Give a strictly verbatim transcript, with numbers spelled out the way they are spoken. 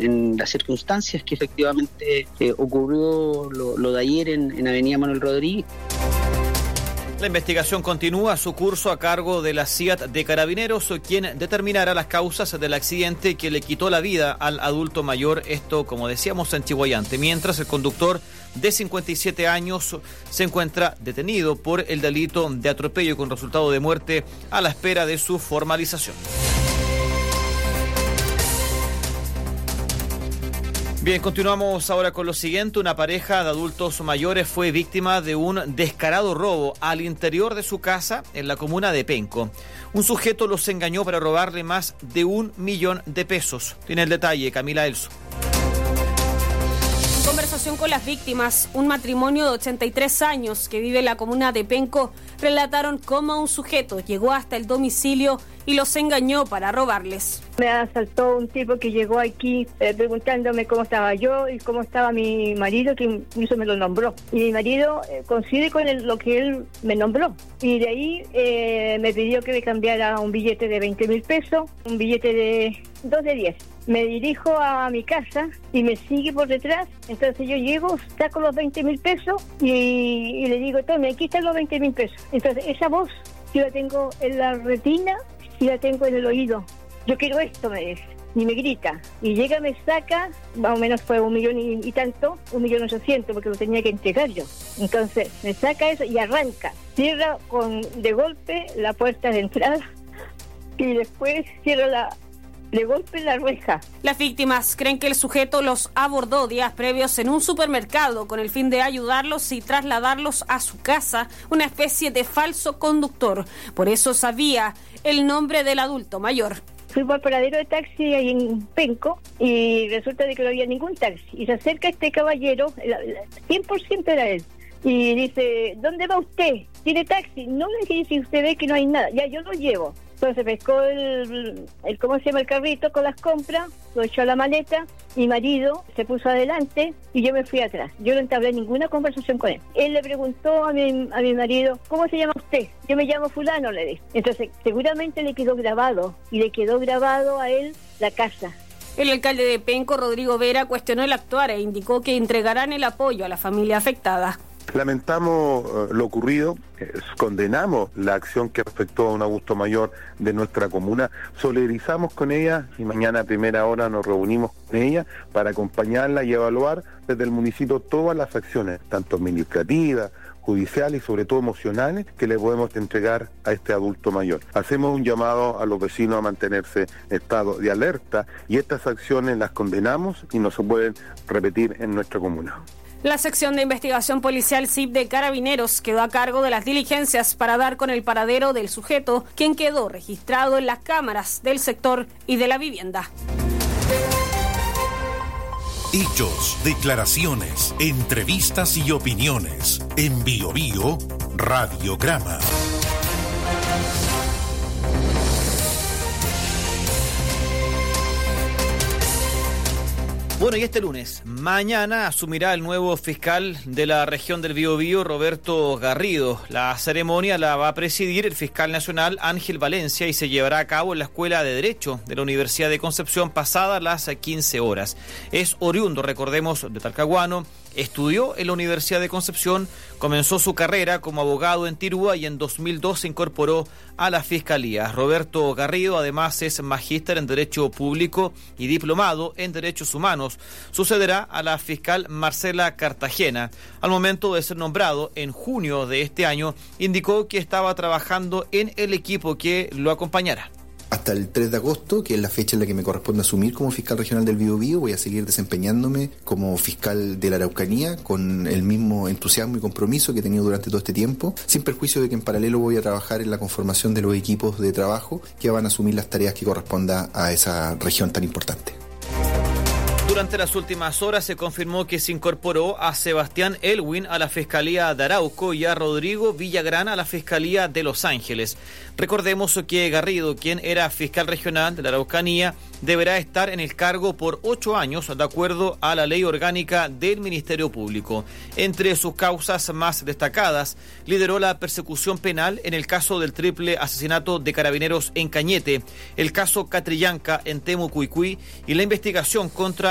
en las circunstancias que efectivamente eh, ocurrió lo, lo de ayer en, en Avenida Manuel Rodríguez. La investigación continúa su curso a cargo de la C I A T de Carabineros, quien determinará las causas del accidente que le quitó la vida al adulto mayor, esto, como decíamos, en Chihuayante, mientras el conductor de cincuenta y siete años se encuentra detenido por el delito de atropello con resultado de muerte a la espera de su formalización. Bien, continuamos ahora con lo siguiente. Una pareja de adultos mayores fue víctima de un descarado robo al interior de su casa en la comuna de Penco. Un sujeto los engañó para robarle más de un millón de pesos. Tiene el detalle Camila Elso. En conversación con las víctimas, un matrimonio de ochenta y tres años que vive en la comuna de Penco relataron cómo un sujeto llegó hasta el domicilio y los engañó para robarles. Me asaltó un tipo que llegó aquí eh, preguntándome cómo estaba yo y cómo estaba mi marido, que incluso me lo nombró. Y mi marido eh, coincide con el, lo que él me nombró. Y de ahí eh, me pidió que le cambiara un billete de veinte mil pesos, un billete de dos de diez. Me dirijo a mi casa y me sigue por detrás. Entonces yo llego, saco los veinte mil pesos y, y le digo, tome, aquí están los veinte mil pesos. Entonces esa voz yo la tengo en la retina y la tengo en el oído. Yo quiero esto, me dice, y me grita. Y llega, me saca, más o menos fue un millón y, y tanto, un millón ochocientos, porque lo tenía que entregar yo. Entonces me saca eso y arranca. Cierra con de golpe la puerta de entrada y después cierra la... de golpe la reja. Las víctimas creen que el sujeto los abordó días previos en un supermercado con el fin de ayudarlos y trasladarlos a su casa, una especie de falso conductor. Por eso sabía el nombre del adulto mayor. Fui por el paradero de taxi ahí en Penco y resulta de que no había ningún taxi. Y se acerca este caballero, cien por ciento era él, y dice, ¿dónde va usted? ¿Tiene taxi? No, le dije, si usted ve que no hay nada, ya yo lo llevo. Entonces pescó el, el, ¿cómo se llama? El carrito con las compras, lo echó a la maleta, mi marido se puso adelante y yo me fui atrás. Yo no entablé ninguna conversación con él. Él le preguntó a mi, a mi marido, ¿cómo se llama usted? Yo me llamo fulano, le dije. Entonces seguramente le quedó grabado y le quedó grabado a él la casa. El alcalde de Penco, Rodrigo Vera, cuestionó el actuar e indicó que entregarán el apoyo a la familia afectada. Lamentamos uh, lo ocurrido, eh, condenamos la acción que afectó a un adulto mayor de nuestra comuna, solidarizamos con ella y mañana a primera hora nos reunimos con ella para acompañarla y evaluar desde el municipio todas las acciones, tanto administrativas, judiciales y sobre todo emocionales, que le podemos entregar a este adulto mayor. Hacemos un llamado a los vecinos a mantenerse en estado de alerta y estas acciones las condenamos y no se pueden repetir en nuestra comuna. La sección de investigación policial C I P de Carabineros quedó a cargo de las diligencias para dar con el paradero del sujeto, quien quedó registrado en las cámaras del sector y de la vivienda. Hechos, declaraciones, entrevistas y opiniones. En Bio Bio, Radiograma. Bueno, y este lunes, mañana asumirá el nuevo fiscal de la región del Biobío, Roberto Garrido. La ceremonia la va a presidir el fiscal nacional Ángel Valencia y se llevará a cabo en la Escuela de Derecho de la Universidad de Concepción pasadas las quince horas. Es oriundo, recordemos, de Talcahuano. Estudió en la Universidad de Concepción, comenzó su carrera como abogado en Tirúa y en dos mil dos se incorporó a la Fiscalía. Roberto Garrido además es magíster en Derecho Público y diplomado en Derechos Humanos. Sucederá a la fiscal Marcela Cartagena. Al momento de ser nombrado en junio de este año, indicó que estaba trabajando en el equipo que lo acompañará. Hasta el tres de agosto, que es la fecha en la que me corresponde asumir como fiscal regional del Biobío, voy a seguir desempeñándome como fiscal de la Araucanía con el mismo entusiasmo y compromiso que he tenido durante todo este tiempo, sin perjuicio de que en paralelo voy a trabajar en la conformación de los equipos de trabajo que van a asumir las tareas que correspondan a esa región tan importante. Durante las últimas horas se confirmó que se incorporó a Sebastián Elwin a la Fiscalía de Arauco y a Rodrigo Villagrán a la Fiscalía de Los Ángeles. Recordemos que Garrido, quien era fiscal regional de la Araucanía, deberá estar en el cargo por ocho años, de acuerdo a la ley orgánica del Ministerio Público. Entre sus causas más destacadas, lideró la persecución penal en el caso del triple asesinato de carabineros en Cañete, el caso Catrillanca en Temucuicui y la investigación contra